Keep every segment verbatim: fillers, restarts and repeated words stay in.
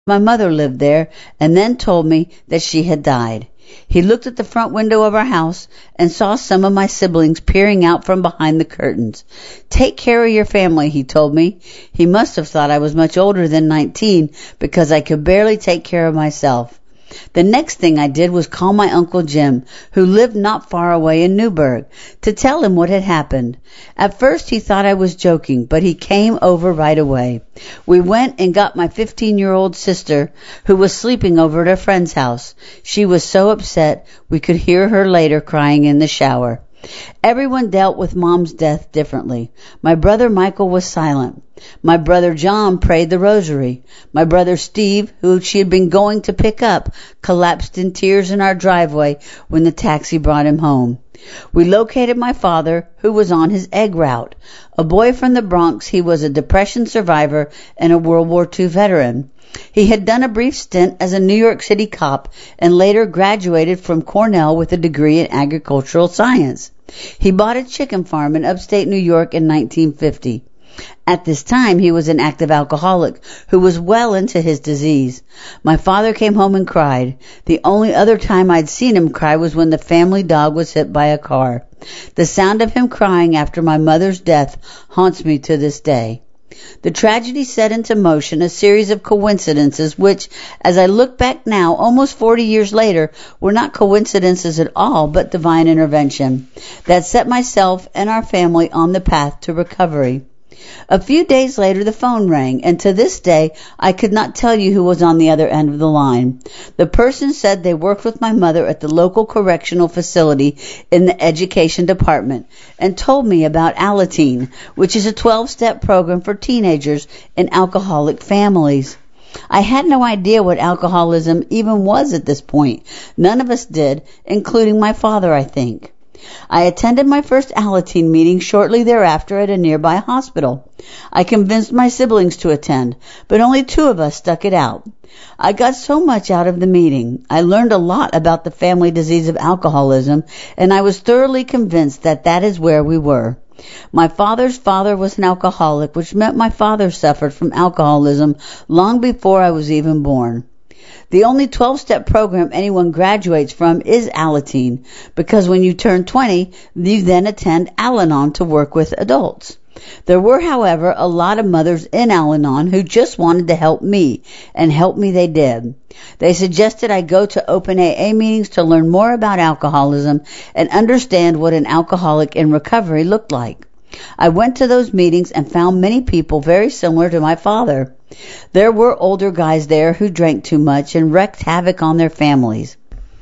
My mother lived there, and then told me that she had died. He looked at the front window of our house and saw some of my siblings peering out from behind the curtains. Take care of your family, he told me. He must have thought I was much older than nineteen because I could barely take care of myself. The next thing I did was call my Uncle Jim, who lived not far away in Newburgh, to tell him what had happened. At first he thought I was joking, but he came over right away. We went and got my fifteen-year-old sister, who was sleeping over at a friend's house. She was so upset we could hear her later crying in the shower. Everyone dealt with Mom's death differently. My brother Michael was silent. My brother John prayed the rosary. My brother Steve, who she had been going to pick up, collapsed in tears in our driveway when the taxi brought him home. We located my father, who was on his egg route. A boy from the Bronx, he was a Depression survivor and a World War Two veteran. He had done a brief stint as a New York City cop and later graduated from Cornell with a degree in agricultural science. He bought a chicken farm in upstate New York in nineteen fifty. At this time, he was an active alcoholic who was well into his disease. My father came home and cried. The only other time I'd seen him cry was when the family dog was hit by a car. The sound of him crying after my mother's death haunts me to this day. The tragedy set into motion a series of coincidences which, as I look back now, almost forty years later, were not coincidences at all, but divine intervention that set myself and our family on the path to recovery. A few days later, the phone rang, and to this day, I could not tell you who was on the other end of the line. The person said they worked with my mother at the local correctional facility in the education department and told me about Alateen, which is a twelve-step program for teenagers in alcoholic families. I had no idea what alcoholism even was at this point. None of us did, including my father, I think. I attended my first Alateen meeting shortly thereafter at a nearby hospital. I convinced my siblings to attend, but only two of us stuck it out. I got so much out of the meeting. I learned a lot about the family disease of alcoholism, and I was thoroughly convinced that that is where we were. My father's father was an alcoholic, which meant my father suffered from alcoholism long before I was even born. The only twelve-step program anyone graduates from is Alateen, because when you turn twenty, you then attend Al-Anon to work with adults. There were, however, a lot of mothers in Al-Anon who just wanted to help me, and help me they did. They suggested I go to open A A meetings to learn more about alcoholism and understand what an alcoholic in recovery looked like. I went to those meetings and found many people very similar to my father. There were older guys there who drank too much and wreaked havoc on their families.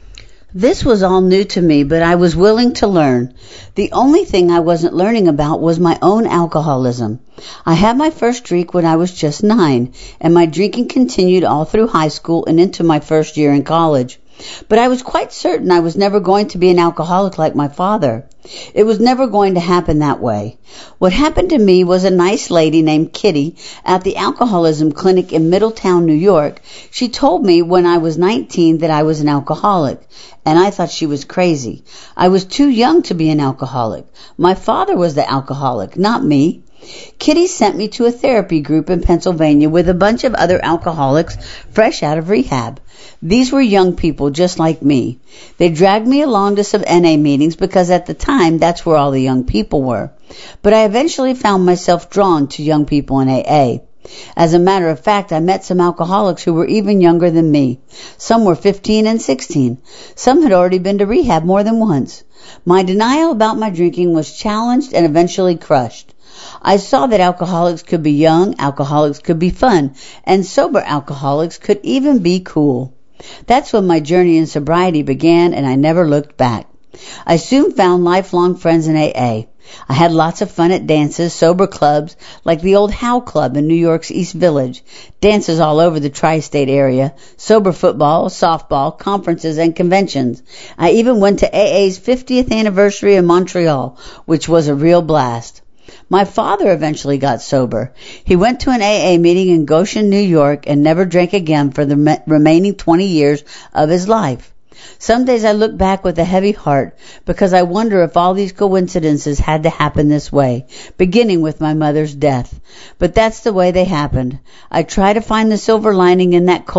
This was all new to me, but I was willing to learn. The only thing I wasn't learning about was my own alcoholism. I had my first drink when I was just nine, and my drinking continued all through high school and into my first year in college. But I was quite certain I was never going to be an alcoholic like my father. It was never going to happen that way. What happened to me was a nice lady named Kitty at the alcoholism clinic in Middletown, New York. She told me when I was nineteen that I was an alcoholic, and I thought she was crazy. I was too young to be an alcoholic. My father was the alcoholic, not me. Kitty sent me to a therapy group in Pennsylvania with a bunch of other alcoholics fresh out of rehab. These were young people just like me. They dragged me along to some N A meetings because at the time that's where all the young people were. But I eventually found myself drawn to young people in A A. As a matter of fact, I met some alcoholics who were even younger than me. Some were fifteen and sixteen. Some had already been to rehab more than once. My denial about my drinking was challenged and eventually crushed. I saw that alcoholics could be young, alcoholics could be fun, and sober alcoholics could even be cool. That's when my journey in sobriety began, and I never looked back. I soon found lifelong friends in A A. I had lots of fun at dances, sober clubs, like the old Howe Club in New York's East Village, dances all over the tri-state area, sober football, softball, conferences, and conventions. I even went to A A's fiftieth anniversary in Montreal, which was a real blast. My father eventually got sober. He went to an A A meeting in Goshen, New York, and never drank again for the remaining twenty years of his life. Some days I look back with a heavy heart because I wonder if all these coincidences had to happen this way, beginning with my mother's death. But that's the way they happened. I try to find the silver lining in that cold